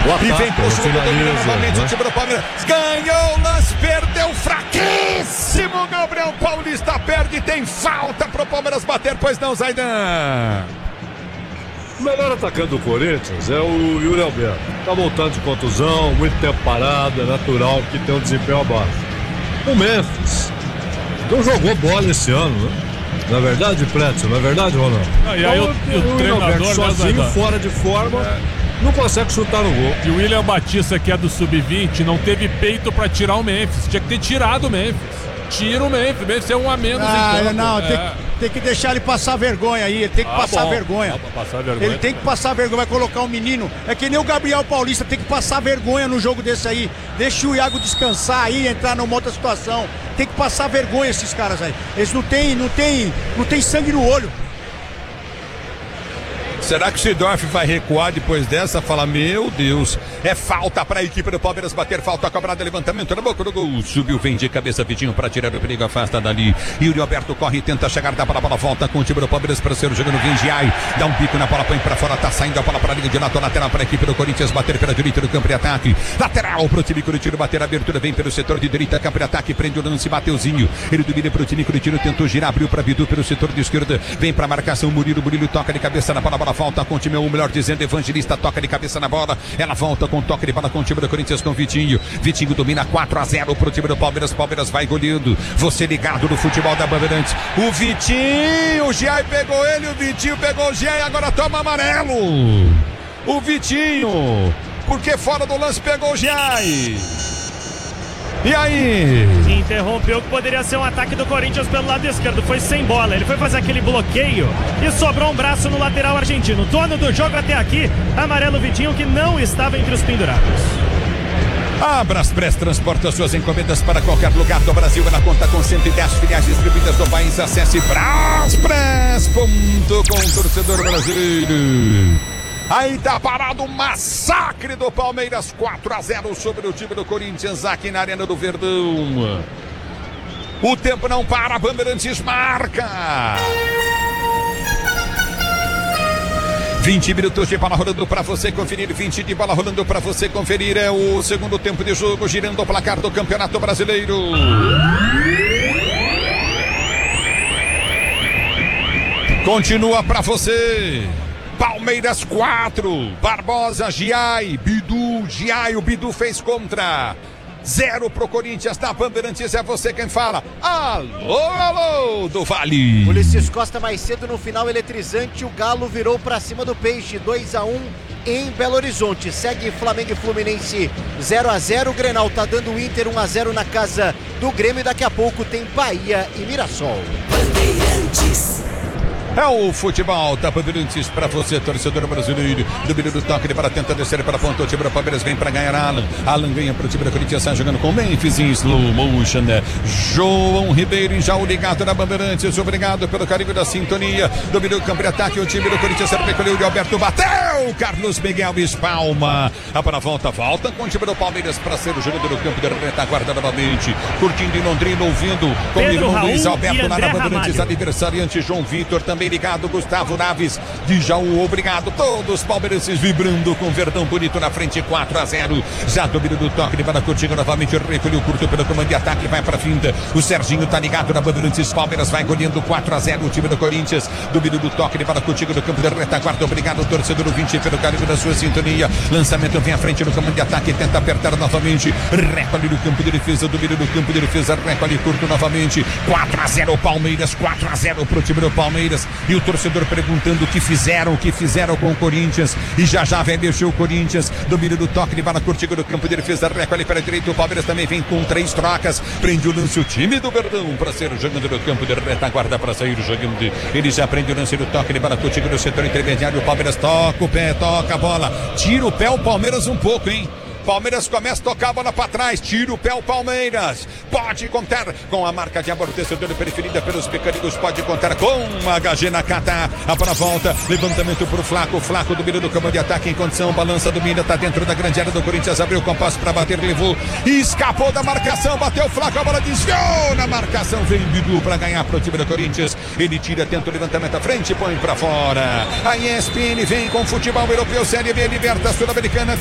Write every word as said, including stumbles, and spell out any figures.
E vem pro jogo, domina novamente o time do Palmeiras. Ganhou o lance, perdeu fraquíssimo. Gabriel Paulista perde, tem falta pro Palmeiras bater, pois não, Zaidan? O melhor atacante do Corinthians é o Yuri Alberto. Tá voltando de contusão, muito tempo parado, é natural que tem um desempenho abaixo. O Memphis não jogou bola esse ano, né? Não é verdade, Prédio? Não é verdade, Ronaldo? Ah, e aí então, o, o, o treinador sozinho, fora de forma, é. não consegue chutar no gol. E o William Batista, que é do sub vinte, não teve peito pra tirar o Memphis. Tinha que ter tirado o Memphis. Tira o Memphis, o Memphis é um a menos ah, em campo. Não, é. tem, tem que deixar ele passar vergonha aí, ele tem que ah, passar, bom. vergonha. Ah, passar vergonha. Ele tem que passar vergonha, vai colocar um menino. É que nem o Gabriel Paulista, tem que passar vergonha no jogo desse aí. Deixa o Iago descansar aí, entrar numa outra situação. Tem que passar vergonha esses caras aí. Eles não têm, não têm, não têm sangue no olho. Será que o Sidorf vai recuar depois dessa? Fala, meu Deus, é falta para a equipe do Palmeiras bater, falta cobrada, levantamento na boca do gol, subiu, vem de cabeça, Vitinho para tirar o perigo, afasta dali, Yuri Alberto corre, tenta chegar, dá para a bola, volta com o time do Palmeiras para ser jogando, vem Giai, dá um pico na bola, põe para fora, tá saindo a bola para a linha de lado, lateral para a equipe do Corinthians, bater pela direita do campo de ataque, lateral para o time Curitiba, bater a abertura, vem pelo setor de direita, campo de ataque, prende o lance, Mateuzinho, ele domina para o time Curitiba, tentou girar, abriu para Bidu pelo setor de esquerda, vem para a marcação, Murilo, Murilo toca de cabeça na bola, bola volta com o time, ou melhor dizendo, Evangelista toca de cabeça na bola, ela volta com toque de bola com o time do Corinthians com Vitinho, Vitinho domina quatro a zero pro time do Palmeiras, Palmeiras vai goleando, você ligado no futebol da Bandeirantes, o Vitinho, o Giai pegou ele, o Vitinho pegou o Giai, agora toma amarelo, o Vitinho, porque fora do lance pegou o Giai. E aí? Interrompeu o que poderia ser um ataque do Corinthians pelo lado esquerdo. Foi sem bola. Ele foi fazer aquele bloqueio e sobrou um braço no lateral argentino. Dono do jogo até aqui, amarelo Vitinho, que não estava entre os pendurados. A Braspress transporta suas encomendas para qualquer lugar do Brasil. Ela conta com cento e dez filiais distribuídas no país. Acesse braspress ponto com, torcedor brasileiro. Aí tá parado o massacre do Palmeiras, quatro a zero sobre o time do Corinthians aqui na Arena do Verdão. O tempo não para, Bandeirantes marca. vinte minutos de bola rolando para você conferir, vinte de bola rolando para você conferir, é o segundo tempo de jogo, girando o placar do Campeonato Brasileiro. Continua para você. Palmeiras quatro, Barbosa, Giai, Bidu, Giai, o Bidu fez contra. Zero pro Corinthians, da Bandeirantes, é você quem fala. Alô, alô, do Vale. Ulisses Costa mais cedo no final eletrizante, o Galo virou pra cima do Peixe, dois a um em Belo Horizonte. Segue Flamengo e Fluminense zero a zero, o Grenal tá dando o Inter um a zero na casa do Grêmio e daqui a pouco tem Bahia e Mirassol. Bandeirantes. É o futebol da Bandeirantes para você, torcedor brasileiro. Domínio do toque para tentar descer para a ponta. O time do Palmeiras vem para ganhar. Alan. Alan ganha para o time da Corinthians. Está jogando com o Memphis em slow motion. Né? João Ribeiro já o ligado na Bandeirantes. Obrigado pelo carinho da sintonia. Domínio do campo de ataque. O time do Corinthians recolheu de Alberto. Bateu. Carlos Miguel espalma. A para volta. Volta com o time do Palmeiras para ser o jogador do campo de retaguarda novamente. Curtindo em Londrina, ouvindo com o irmão Luiz Alberto lá na Bandeirantes. Aniversariante João Vitor também ligado, Gustavo Naves de Jaú, obrigado, todos palmeirenses vibrando com Verdão bonito na frente, quatro a zero, já domínio do toque, ele vai na curtinha novamente, recolheu curto pelo comando de ataque, vai pra finta, o Serginho tá ligado na Bandeirantes, Palmeiras vai goleando quatro a zero, o time do Corinthians, domínio do toque, ele vai na curtinha no campo de retaguarda, obrigado, torcedor vinte pelo carinho da sua sintonia, lançamento vem à frente no comando de ataque, tenta apertar novamente, recolhe no campo de defesa, domínio do campo de defesa, recolhe curto novamente, quatro a zero Palmeiras, quatro a zero pro time do Palmeiras. E o torcedor perguntando o que fizeram, o que fizeram com o Corinthians. E já já vai mexer o Corinthians. Domínio do toque, ele vai na curtinha do campo de defesa. Recolhe para a direita. O Palmeiras também vem com três trocas. Prende o lance o time do Verdão para ser o jogador do campo de retaguarda para sair o jogando. Ele já prende o lance do toque. Ele vai na curtinha do setor intermediário. O Palmeiras toca o pé, toca a bola. Tira o pé o Palmeiras um pouco, hein? Palmeiras começa a tocar a bola para trás, tira o pé o Palmeiras, pode contar com a marca de amortecedor preferida pelos pequeninos, pode contar com a H G Nakata, a bola volta, levantamento pro Flaco, Flaco domina do campo de ataque em condição, balança, domina, tá dentro da grande área do Corinthians, abriu o compasso para bater, levou, escapou da marcação, bateu o Flaco, a bola desviou na marcação, vem Bidu para ganhar pro time do Corinthians, ele tira, tenta o levantamento à frente, põe para fora, a E S P N vem com futebol europeu, Série B, Liberta Sul-Americana,